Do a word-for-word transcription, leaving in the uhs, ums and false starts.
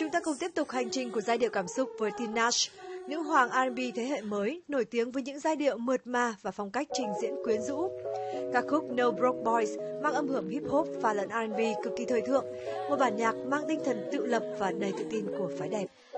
Chúng ta cùng tiếp tục hành trình của giai điệu cảm xúc với Tinashe, nữ hoàng R and B thế hệ mới, nổi tiếng với những giai điệu mượt mà và phong cách trình diễn quyến rũ. Ca khúc No Broke Boys mang âm hưởng hip hop pha lẫn R and B cực kỳ thời thượng, một bản nhạc mang tinh thần tự lập và đầy tự tin của phái đẹp.